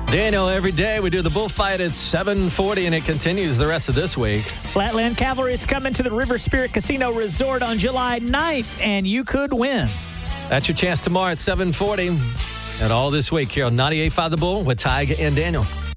Daniel, every day we do the bullfight at 7:40, and it continues the rest of this week. Flatland Cavalry is coming to the River Spirit Casino Resort on July 9th, and you could win. That's your chance tomorrow at 7:40. And all this week here on 98.5 The Bull with Tig and Daniel.